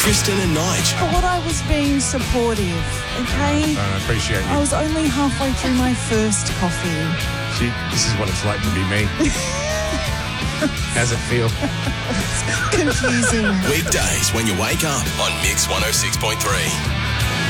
Kristen and Nige. But what I was being supportive, okay? I appreciate I you. was only halfway through my first coffee. See, this is what it's like to be me. How's it feel? Confusing. Weekdays when you wake up on Mix 106.3.